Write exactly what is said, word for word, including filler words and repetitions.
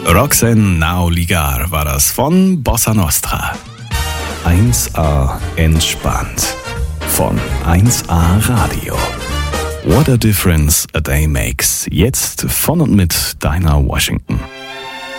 Roxanne Nauligar war das von Bossa Nostra. eins A entspannt von eins A Radio. What a difference a day makes. Jetzt von und mit Dinah Washington.